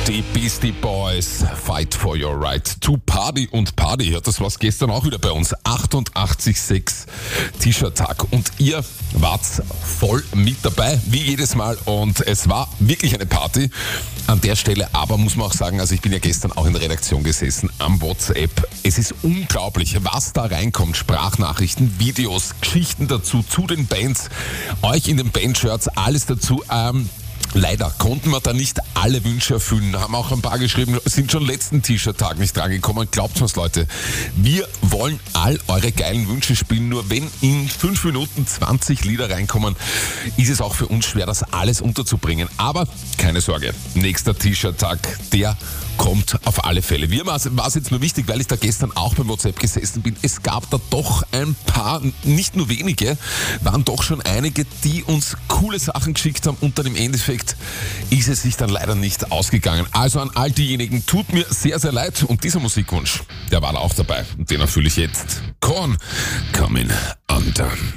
Die Beastie Boys, Fight for your right to party und Party. Ja, das war's gestern auch wieder bei uns. 88,6 T-Shirt-Tag. Und ihr wart voll mit dabei, wie jedes Mal. Und es war wirklich eine Party an der Stelle. Aber muss man auch sagen, also ich bin ja gestern auch in der Redaktion gesessen am WhatsApp. Es ist unglaublich, was da reinkommt. Sprachnachrichten, Videos, Geschichten dazu, zu den Bands, euch in den Bandshirts, alles dazu. Leider konnten wir da nicht alle Wünsche erfüllen. Haben auch ein paar geschrieben, sind schon letzten T-Shirt-Tag nicht drangekommen. Glaubt uns, Leute, wir wollen all eure geilen Wünsche spielen. Nur wenn in 5 Minuten 20 Lieder reinkommen, ist es auch für uns schwer, das alles unterzubringen. Aber keine Sorge, nächster T-Shirt-Tag, der kommt auf alle Fälle. Mir war es jetzt nur wichtig, weil ich da gestern auch beim WhatsApp gesessen bin. Es gab da doch ein paar, nicht nur wenige, waren doch schon einige, die uns coole Sachen geschickt haben und dann im Endeffekt ist es sich dann leider nicht ausgegangen. Also an all diejenigen, tut mir sehr, sehr leid. Und dieser Musikwunsch, der war da auch dabei. Und den erfülle ich jetzt. Korn, Coming Undone.